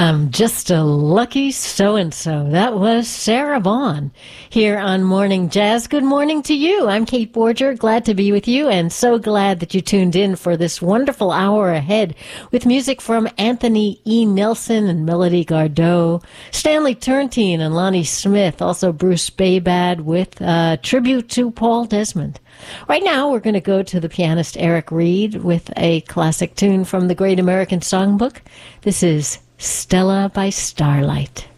I'm just a lucky so-and-so. That was Sarah Vaughan here on Morning Jazz. Good morning to you. I'm Kate Borger. Glad to be with you, and so glad that you tuned in for this wonderful hour ahead with music from Anthony E. Nelson and Melody Gardot, Stanley Turrentine and Lonnie Smith, also Bruce Babad with tribute to Paul Desmond. Right now, we're going to go to the pianist Eric Reed with a classic tune from the Great American Songbook. This is Stella by Starlight.